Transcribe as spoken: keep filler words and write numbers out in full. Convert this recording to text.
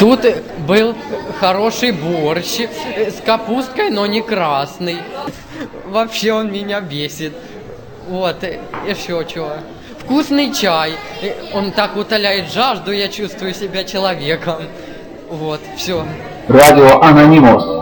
Тут был хороший борщ с капусткой, но не красный. Вообще он меня бесит. Вот, еще чего. Вкусный чай. Он так утоляет жажду, я чувствую себя человеком. Вот, все. Радио Анонимус.